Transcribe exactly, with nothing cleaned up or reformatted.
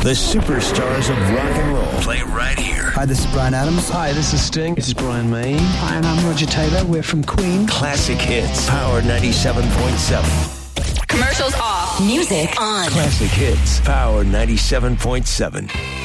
The superstars of rock and roll play right here. Hi, this is Bryan Adams. Hi, this is Sting. This is Brian May. Hi, and I'm Roger Taylor. We're from Queen. Classic Hits, Power ninety-seven point seven. Commercials off. Music on. Classic Hits, Power ninety-seven point seven.